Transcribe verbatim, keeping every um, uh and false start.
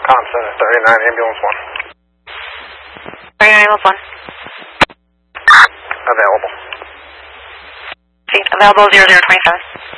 Com Center, thirty-nine, ambulance one. thirty-nine, ambulance one. Available. Available zero zero twenty-seven.